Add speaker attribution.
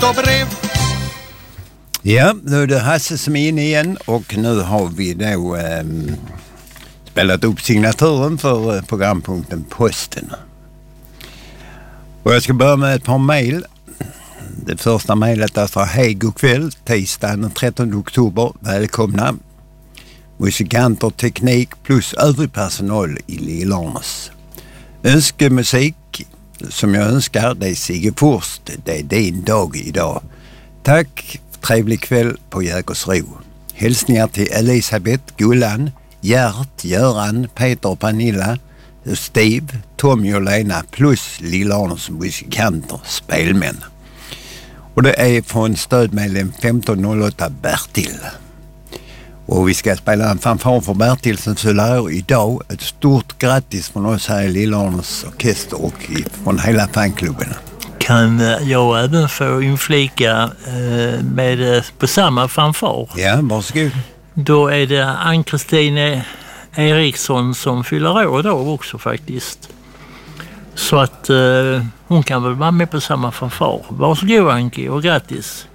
Speaker 1: brev.
Speaker 2: Ja, nu är det Hasse som är inne igen och nu har vi då spelat upp signaturen för programpunkten Posten. Och jag ska börja med ett par mejl. Det första mejlet är så: hej, god kväll, tisdagen den 13 oktober, välkomna. Musikanter, teknik plus övrig personal i Lillarnes. Önskemusik som jag önskar, det är Sigge Forst. Det är din dag idag. Tack, trevlig kväll på Jägersro. Hälsningar till Elisabeth, Gullan, Gert, Göran, Peter och Pernilla, Steve, Tommy och Lena plus Lillarnes musikanter, spelmän. Och det är från stödmedlem 1508 Bertil. Och vi ska spela en fanfar för Bertil som fyller år idag. Ett stort grattis från oss här i Lillarnes orkester och från hela fanklubben.
Speaker 3: Kan jag även få inflika med på samma fanfar?
Speaker 2: Ja, varsågod.
Speaker 3: Då är det Ann-Kristine Eriksson som fyller år idag också faktiskt. Så att hon kan väl vara med på samma fanfar. Varsågod Anki och grattis.